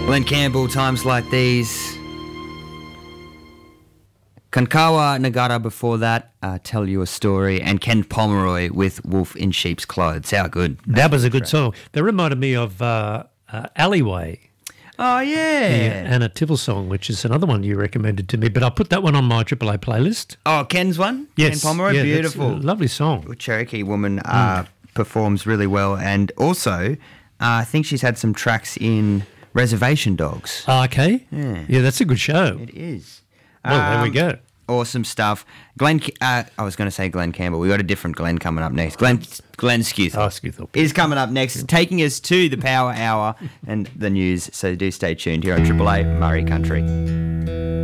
Glenn Campbell, Times Like These. Kankawa Nagata before that, Tell You a Story, and Ken Pomeroy with Wolf in Sheep's Clothes. How good. That was a good song. That reminded me of Alleyway. Oh, yeah. Anna Tibble song, which is another one you recommended to me, but I put that one on my AAA playlist. Oh, Ken's one? Yes. Ken Pomeroy, yeah, beautiful. That's a lovely song. The Cherokee woman performs really well, and also I think she's had some tracks in Reservation Dogs. Okay. Yeah. That's a good show. It is. Well, there we go. Awesome stuff. I was going to say Glenn Campbell. We got a different Glenn coming up next. Glenn Scuthorpe. Oh, Scuthorpe. Is coming up next, taking us to the Power Hour and the news. So do stay tuned here on Triple A Murray Country.